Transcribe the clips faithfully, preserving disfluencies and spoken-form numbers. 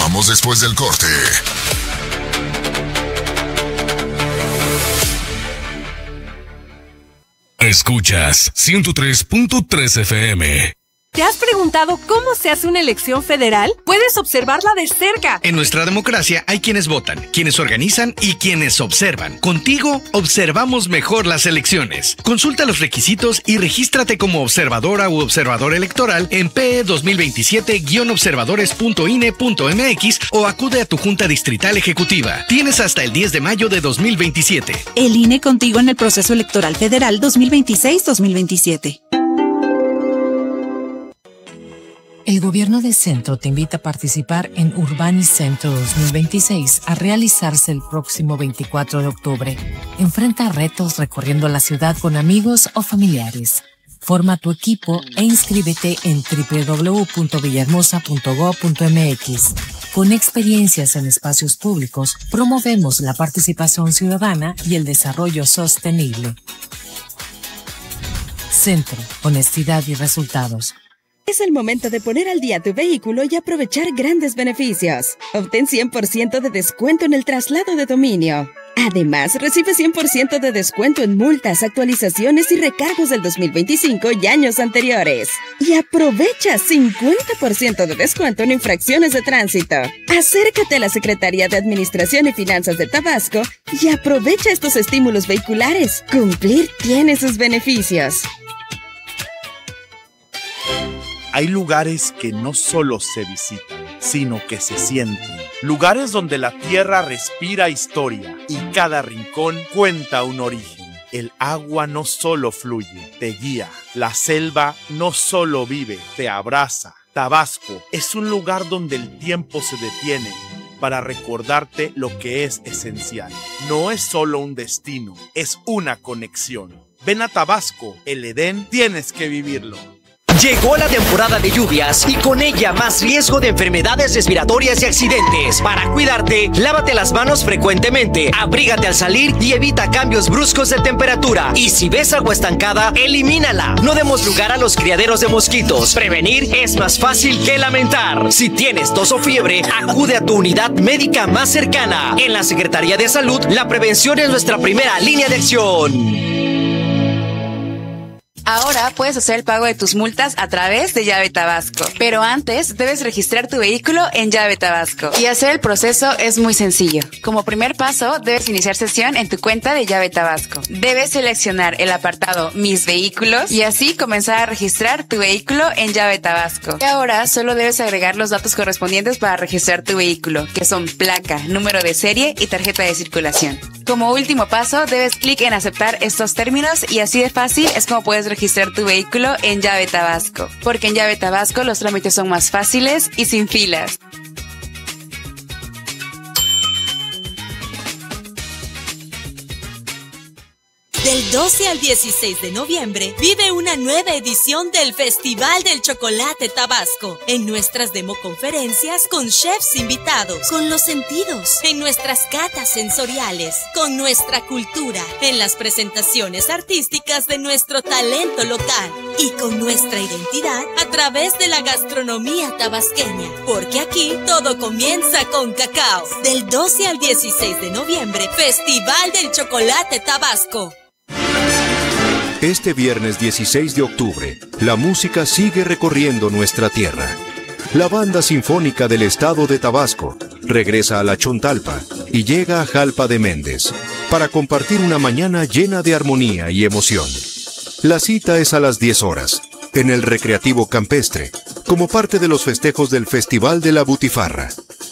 Continuamos después del corte. Escuchas ciento tres punto tres F M. ¿Te has preguntado cómo se hace una elección federal? Puedes observarla de cerca. En nuestra democracia hay quienes votan, quienes organizan y quienes observan. Contigo observamos mejor las elecciones. Consulta los requisitos y regístrate como observadora u observador electoral en P E dos mil veintisiete guion observadores punto I N E punto M X o acude a tu Junta Distrital Ejecutiva. Tienes hasta el diez de mayo de dos mil veintisiete. El I N E contigo en el proceso electoral federal dos mil veintiséis dos mil veintisiete. El Gobierno de Centro te invita a participar en Urbanicentro dos mil veintiséis a realizarse el próximo veinticuatro de octubre. Enfrenta retos recorriendo la ciudad con amigos o familiares. Forma tu equipo e inscríbete en doble u doble u doble u punto villahermosa punto gob punto m x. Con experiencias en espacios públicos, promovemos la participación ciudadana y el desarrollo sostenible. Centro, honestidad y resultados. Es el momento de poner al día tu vehículo y aprovechar grandes beneficios. Obtén cien por ciento de descuento en el traslado de dominio. Además, recibe cien por ciento de descuento en multas, actualizaciones y recargos del dos mil veinticinco y años anteriores. Y aprovecha cincuenta por ciento de descuento en infracciones de tránsito. Acércate a la Secretaría de Administración y Finanzas de Tabasco y aprovecha estos estímulos vehiculares. Cumplir tiene sus beneficios. Hay lugares que no solo se visitan, sino que se sienten. Lugares donde la tierra respira historia y cada rincón cuenta un origen. El agua no solo fluye, te guía. La selva no solo vive, te abraza. Tabasco es un lugar donde el tiempo se detiene para recordarte lo que es esencial. No es solo un destino, es una conexión. Ven a Tabasco, el Edén tienes que vivirlo. Llegó la temporada de lluvias y con ella más riesgo de enfermedades respiratorias y accidentes. Para cuidarte, lávate las manos frecuentemente, abrígate al salir y evita cambios bruscos de temperatura. Y si ves agua estancada, elimínala. No demos lugar a los criaderos de mosquitos. Prevenir es más fácil que lamentar. Si tienes tos o fiebre, acude a tu unidad médica más cercana. En la Secretaría de Salud, la prevención es nuestra primera línea de acción. Ahora puedes hacer el pago de tus multas a través de Llave Tabasco. Pero antes debes registrar tu vehículo en Llave Tabasco. Y hacer el proceso es muy sencillo. Como primer paso, debes iniciar sesión en tu cuenta de Llave Tabasco. Debes seleccionar el apartado Mis Vehículos y así comenzar a registrar tu vehículo en Llave Tabasco. Y ahora solo debes agregar los datos correspondientes para registrar tu vehículo, que son placa, número de serie y tarjeta de circulación. Como último paso, debes clic en aceptar estos términos y así de fácil es como puedes registrar registrar tu vehículo en Llave Tabasco, porque en Llave Tabasco los trámites son más fáciles y sin filas. Del doce al dieciséis de noviembre, vive una nueva edición del Festival del Chocolate Tabasco, en nuestras democonferencias con chefs invitados, con los sentidos, en nuestras catas sensoriales, con nuestra cultura, en las presentaciones artísticas de nuestro talento local y con nuestra identidad a través de la gastronomía tabasqueña, porque aquí todo comienza con cacao. Del doce al dieciséis de noviembre, Festival del Chocolate Tabasco. Este viernes dieciséis de octubre, la música sigue recorriendo nuestra tierra. La Banda Sinfónica del Estado de Tabasco regresa a la Chontalpa y llega a Jalpa de Méndez para compartir una mañana llena de armonía y emoción. La cita es a las diez horas, en el Recreativo Campestre, como parte de los festejos del Festival de la Butifarra.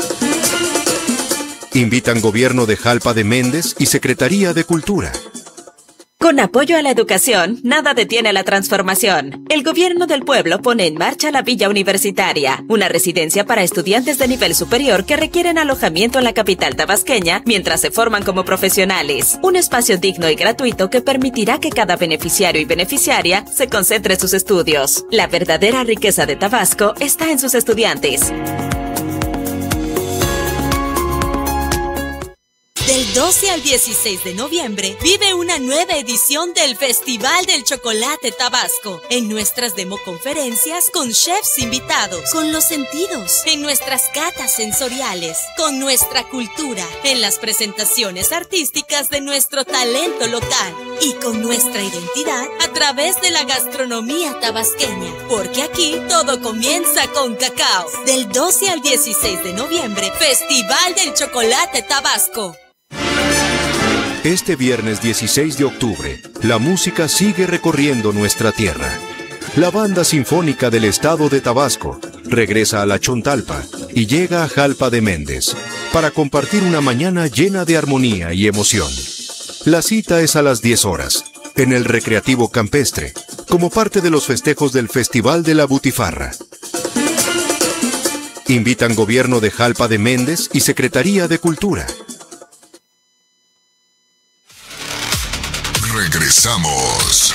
Invitan Gobierno de Jalpa de Méndez y Secretaría de Cultura. Con apoyo a la educación, nada detiene la transformación. El gobierno del pueblo pone en marcha la Villa Universitaria, una residencia para estudiantes de nivel superior que requieren alojamiento en la capital tabasqueña mientras se forman como profesionales. Un espacio digno y gratuito que permitirá que cada beneficiario y beneficiaria se concentre en sus estudios. La verdadera riqueza de Tabasco está en sus Del doce al dieciséis de noviembre, vive una nueva edición del Festival del Chocolate Tabasco, en nuestras democonferencias con chefs invitados, con los sentidos, en nuestras catas sensoriales, con nuestra cultura, en las presentaciones artísticas de nuestro talento local y con nuestra identidad a través de la gastronomía tabasqueña, porque aquí todo comienza con cacao. Del doce al dieciséis de noviembre, Festival del Chocolate Tabasco. Este viernes dieciséis de octubre, la música sigue recorriendo nuestra tierra. La Banda Sinfónica del Estado de Tabasco regresa a la Chontalpa y llega a Jalpa de Méndez para compartir una mañana llena de armonía y emoción. La cita es a las diez horas, en el Recreativo Campestre, como parte de los festejos del Festival de la Butifarra. Invitan Gobierno de Jalpa de Méndez y Secretaría de Cultura. Regresamos.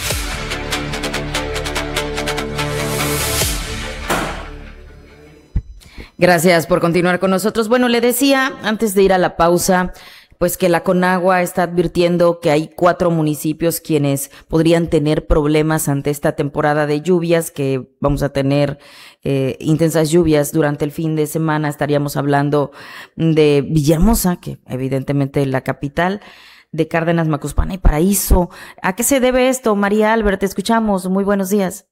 Gracias por continuar con nosotros. Bueno, le decía antes de ir a la pausa, pues que la Conagua está advirtiendo que hay cuatro municipios quienes podrían tener problemas ante esta temporada de lluvias, que vamos a tener eh, intensas lluvias durante el fin de semana. Estaríamos hablando de Villahermosa, que evidentemente es la capital, de Cárdenas, Macuspana y Paraíso. ¿A qué se debe esto? María Albert, te escuchamos. Muy buenos días.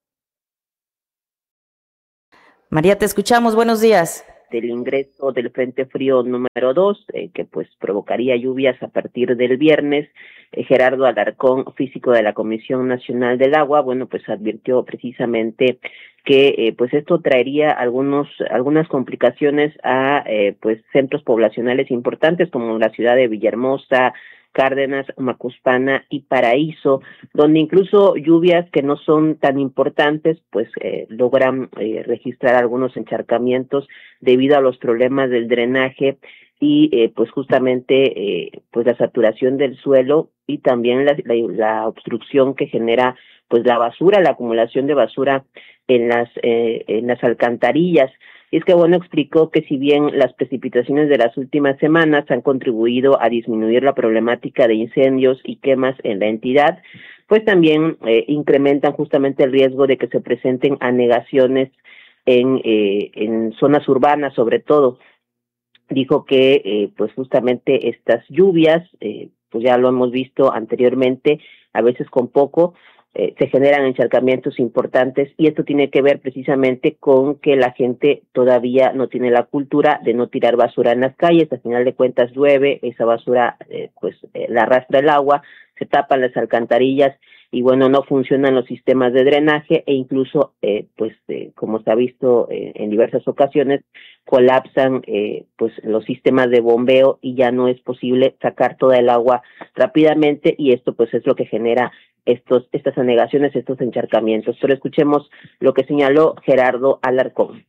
María, te escuchamos. Buenos días. Del ingreso del Frente Frío número dos, eh, que pues provocaría lluvias a partir del viernes. Eh, Gerardo Alarcón, físico de la Comisión Nacional del Agua, bueno, pues advirtió precisamente que eh, pues esto traería algunos algunas complicaciones a eh, pues centros poblacionales importantes como la ciudad de Villahermosa, Cárdenas, Macuspana y Paraíso, donde incluso lluvias que no son tan importantes, pues eh, logran eh, registrar algunos encharcamientos debido a los problemas del drenaje y eh, pues justamente eh, pues la saturación del suelo y también la, la, la obstrucción que genera pues la basura, la acumulación de basura en las eh, en las alcantarillas. Y es que, bueno, explicó que si bien las precipitaciones de las últimas semanas han contribuido a disminuir la problemática de incendios y quemas en la entidad, pues también eh, incrementan justamente el riesgo de que se presenten anegaciones en, eh, en zonas urbanas, sobre todo. Dijo que, eh, pues justamente estas lluvias, eh, pues ya lo hemos visto anteriormente, a veces con poco, Eh, se generan encharcamientos importantes y esto tiene que ver precisamente con que la gente todavía no tiene la cultura de no tirar basura en las calles. Al final de cuentas llueve, esa basura eh, pues eh, la arrastra el agua, se tapan las alcantarillas y bueno, no funcionan los sistemas de drenaje e incluso eh, pues eh, como se ha visto eh, en diversas ocasiones colapsan eh, pues los sistemas de bombeo y ya no es posible sacar toda el agua rápidamente y esto pues es lo que genera estos estas anegaciones, estos encharcamientos. Pero escuchemos lo que señaló Gerardo Alarcón.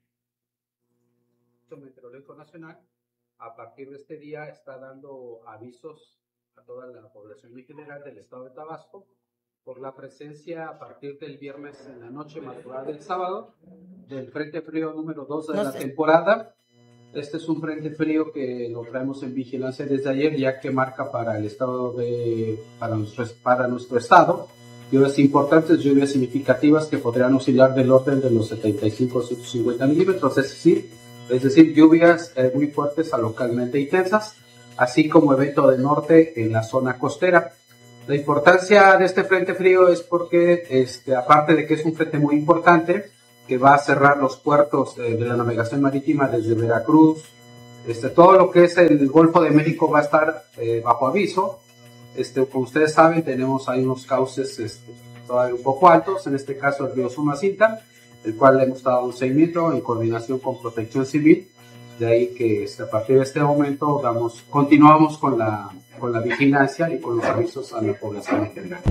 El Meteorológico Nacional a partir de este día está dando avisos a toda la población en general del estado de Tabasco por la presencia a partir del viernes en la noche, madrugada del sábado, del Frente Frío número dos de la temporada. Este es un frente frío que lo traemos en vigilancia desde ayer, ya que marca para el estado de, para nuestro, para nuestro estado, lluvias importantes, lluvias significativas que podrían oscilar del orden de los setenta y cinco a ciento cincuenta milímetros, es decir, es decir, lluvias eh, muy fuertes a localmente intensas, así como evento de norte en la zona costera. La importancia de este frente frío es porque, este, aparte de que es un frente muy importante, que va a cerrar los puertos de, de la navegación marítima desde Veracruz, este, todo lo que es el Golfo de México va a estar eh, bajo aviso. Este, como ustedes saben, tenemos ahí unos cauces este, todavía un poco altos, en este caso el río Sumacinta, el cual le hemos dado un seguimiento en coordinación con Protección Civil, de ahí que este, a partir de este momento vamos, continuamos con la, con la vigilancia y con los avisos a la población en general.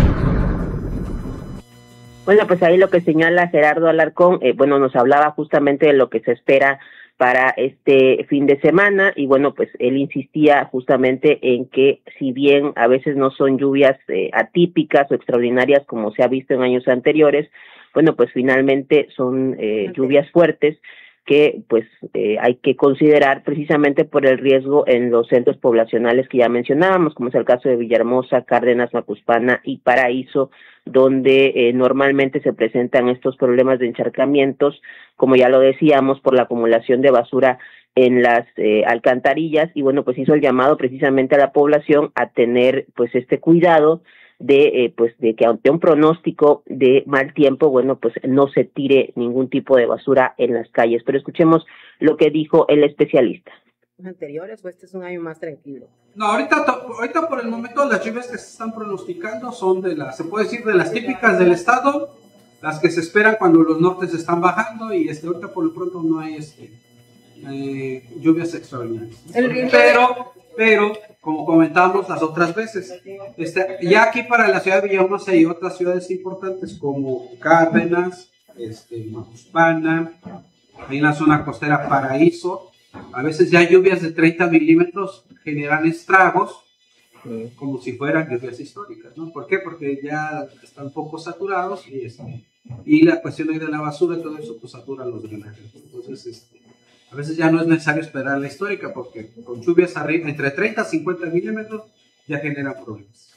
Bueno, pues ahí lo que señala Gerardo Alarcón, eh, bueno, nos hablaba justamente de lo que se espera para este fin de semana y bueno, pues él insistía justamente en que si bien a veces no son lluvias eh, atípicas o extraordinarias como se ha visto en años anteriores, bueno, pues finalmente son eh, okay. lluvias fuertes que pues eh, hay que considerar precisamente por el riesgo en los centros poblacionales que ya mencionábamos, como es el caso de Villahermosa, Cárdenas, Macuspana y Paraíso, donde eh, normalmente se presentan estos problemas de encharcamientos, como ya lo decíamos, por la acumulación de basura en las eh, alcantarillas, y bueno, pues hizo el llamado precisamente a la población a tener pues este cuidado de eh, pues de que ante un pronóstico de mal tiempo, bueno, pues no se tire ningún tipo de basura en las calles. Pero escuchemos lo que dijo el especialista. ¿Anteriores o este es un año más tranquilo? No, ahorita, ahorita por el momento las lluvias que se están pronosticando son de las, se puede decir, de las típicas del estado, las que se esperan cuando los nortes están bajando, y este, ahorita por lo pronto no hay este, eh, lluvias extraordinarias. Pero, pero, como comentábamos las otras veces, este, ya aquí para la ciudad de Villahermosa y otras ciudades importantes como Cárdenas, este, Macuspana, ahí en la zona costera Paraíso, a veces ya lluvias de treinta milímetros generan estragos, eh, como si fueran lluvias históricas, ¿no? ¿Por qué? Porque ya están poco saturados y, este, y la cuestión de la basura y todo eso pues satura los drenajes. Entonces, este, a veces ya no es necesario esperar la histórica, porque con lluvias arriba, entre treinta a cincuenta milímetros ya generan problemas.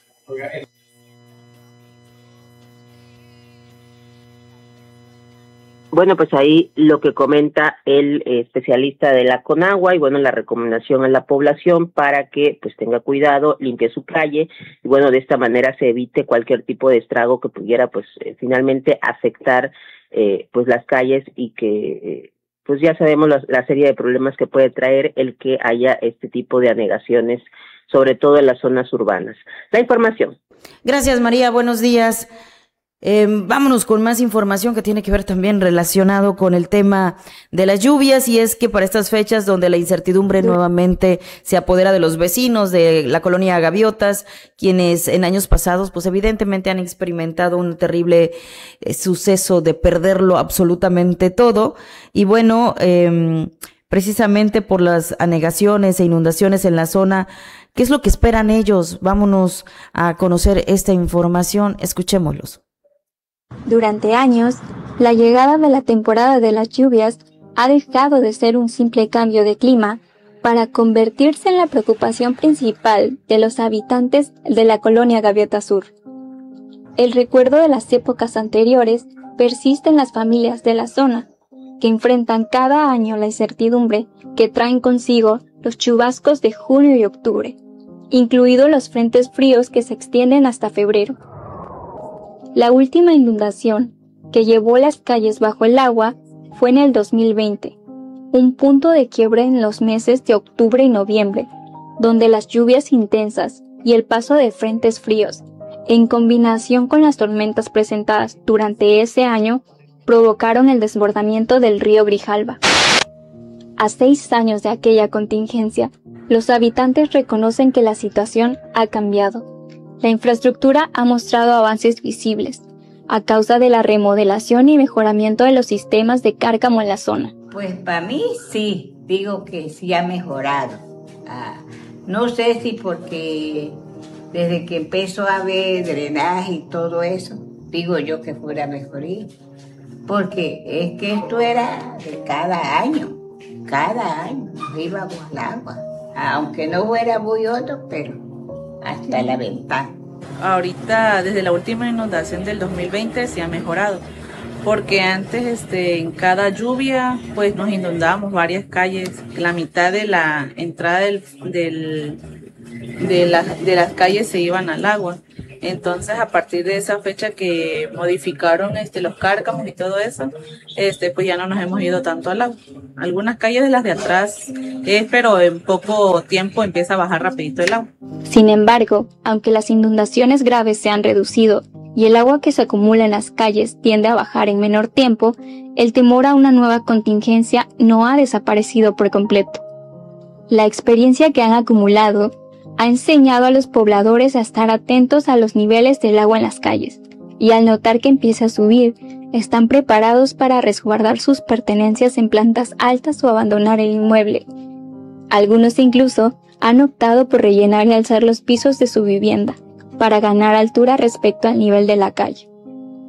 Bueno, pues ahí lo que comenta el eh, especialista de la Conagua, y bueno, la recomendación a la población para que pues tenga cuidado, limpie su calle, y bueno, de esta manera se evite cualquier tipo de estrago que pudiera pues eh, finalmente afectar eh, pues las calles, y que eh, pues ya sabemos la, la serie de problemas que puede traer el que haya este tipo de anegaciones, sobre todo en las zonas urbanas. La información. Gracias, María, buenos días. Eh, vámonos con más información que tiene que ver también relacionado con el tema de las lluvias, y es que para estas fechas donde la incertidumbre nuevamente se apodera de los vecinos de la colonia Gaviotas, quienes en años pasados pues evidentemente han experimentado un terrible eh, suceso de perderlo absolutamente todo, y bueno, eh, precisamente por las anegaciones e inundaciones en la zona, ¿qué es lo que esperan ellos? Vámonos a conocer esta información, escuchémoslos. Durante años, la llegada de la temporada de las lluvias ha dejado de ser un simple cambio de clima para convertirse en la preocupación principal de los habitantes de la colonia Gaviota Sur. El recuerdo de las épocas anteriores persiste en las familias de la zona, que enfrentan cada año la incertidumbre que traen consigo los chubascos de junio y octubre, incluidos los frentes fríos que se extienden hasta febrero. La última inundación, que llevó las calles bajo el agua, fue en el dos mil veinte, un punto de quiebre en los meses de octubre y noviembre, donde las lluvias intensas y el paso de frentes fríos, en combinación con las tormentas presentadas durante ese año, provocaron el desbordamiento del río Grijalba. A seis años de aquella contingencia, los habitantes reconocen que la situación ha cambiado. La infraestructura ha mostrado avances visibles, a causa de la remodelación y mejoramiento de los sistemas de cárcamo en la zona. Pues para mí sí, digo que sí ha mejorado. Ah, no sé si porque desde que empezó a haber drenaje y todo eso, digo yo que fuera mejoría. Porque es que esto era de cada año, cada año nos íbamos al agua, aunque no fuera muy hondo, pero hasta la ventana. Ahorita, desde la última inundación del dos mil veinte, se ha mejorado, porque antes este, en cada lluvia pues nos inundábamos varias calles, la mitad de la entrada del, del, de, la, de las calles se iban al agua. Entonces, a partir de esa fecha que modificaron este, los cárcamos y todo eso, este, pues ya no nos hemos ido tanto al agua. Algunas calles de las de atrás, eh, pero en poco tiempo empieza a bajar rapidito el agua. Sin embargo, aunque las inundaciones graves se han reducido y el agua que se acumula en las calles tiende a bajar en menor tiempo, el temor a una nueva contingencia no ha desaparecido por completo. La experiencia que han acumulado ha enseñado a los pobladores a estar atentos a los niveles del agua en las calles, y al notar que empieza a subir, están preparados para resguardar sus pertenencias en plantas altas o abandonar el inmueble. Algunos incluso han optado por rellenar y alzar los pisos de su vivienda, para ganar altura respecto al nivel de la calle.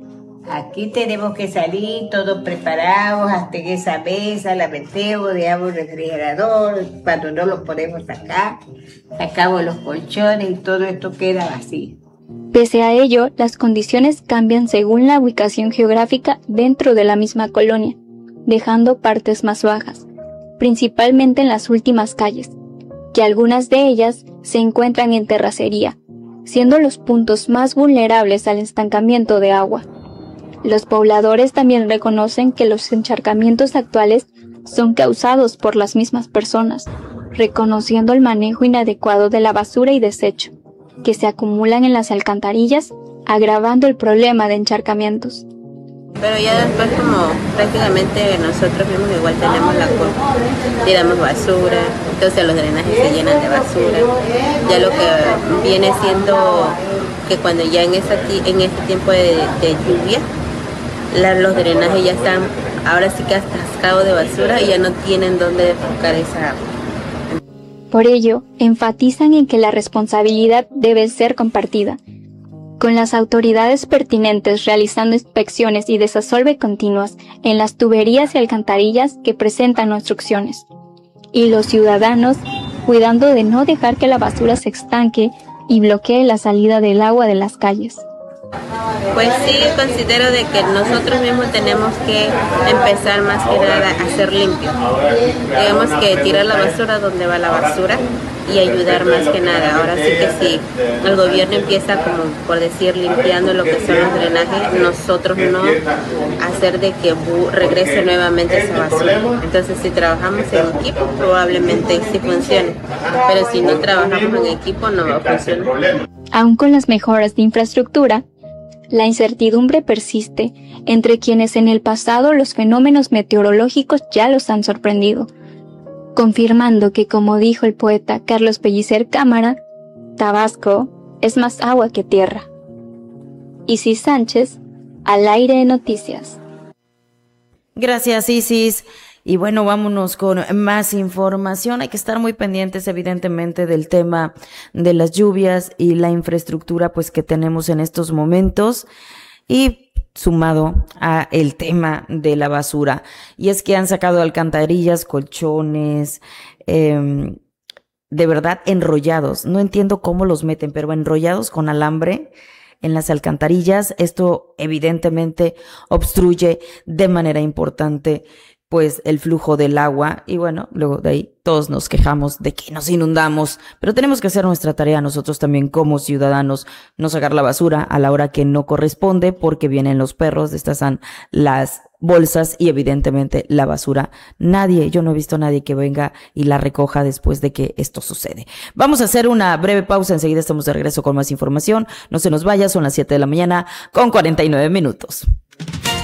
Aquí tenemos que salir todos preparados, hasta en esa mesa, la metemos, dejamos el refrigerador, cuando no lo podemos sacar, sacamos los colchones y todo esto queda vacío. Pese a ello, las condiciones cambian según la ubicación geográfica dentro de la misma colonia, dejando partes más bajas, principalmente en las últimas calles, que algunas de ellas se encuentran en terracería, siendo los puntos más vulnerables al estancamiento de agua. Los pobladores también reconocen que los encharcamientos actuales son causados por las mismas personas, reconociendo el manejo inadecuado de la basura y desecho, que se acumulan en las alcantarillas, agravando el problema de encharcamientos. Pero ya después, como prácticamente nosotros mismos igual tenemos la culpa, tiramos basura, entonces los drenajes se llenan de basura. Ya lo que viene siendo que cuando ya en, esa, en este tiempo de, de lluvia, la, los drenajes ya están, ahora sí que atascados de basura y ya no tienen dónde defecar esa agua. Por ello, enfatizan en que la responsabilidad debe ser compartida, con las autoridades pertinentes realizando inspecciones y desasolve continuas en las tuberías y alcantarillas que presentan obstrucciones, y los ciudadanos cuidando de no dejar que la basura se estanque y bloquee la salida del agua de las calles. Pues sí, considero de que nosotros mismos tenemos que empezar más que nada a ser limpios. Digamos que tirar la basura donde va la basura y ayudar más que nada. Ahora sí que si el gobierno empieza, como por decir, limpiando lo que son los drenajes, nosotros no hacer de que regrese nuevamente esa basura. Entonces si trabajamos en equipo probablemente sí funcione, pero si no trabajamos en equipo no va a funcionar. Aún con las mejoras de infraestructura, la incertidumbre persiste entre quienes en el pasado los fenómenos meteorológicos ya los han sorprendido, confirmando que, como dijo el poeta Carlos Pellicer Cámara, Tabasco es más agua que tierra. Isis Sánchez, al aire de noticias. Gracias, Isis. Y bueno, vámonos con más información. Hay que estar muy pendientes, evidentemente, del tema de las lluvias y la infraestructura, pues, que tenemos en estos momentos. Y sumado a el tema de la basura. Y es que han sacado alcantarillas, colchones, eh, de verdad enrollados. No entiendo cómo los meten, pero enrollados con alambre en las alcantarillas. Esto evidentemente obstruye de manera importante pues el flujo del agua, y bueno, luego de ahí todos nos quejamos de que nos inundamos, pero tenemos que hacer nuestra tarea nosotros también como ciudadanos, no sacar la basura a la hora que no corresponde, porque vienen los perros, destazan las bolsas y evidentemente la basura. Nadie, yo no he visto a nadie que venga y la recoja después de que esto sucede. Vamos a hacer una breve pausa, enseguida estamos de regreso con más información. No se nos vaya, son las siete de la mañana con cuarenta y nueve minutos.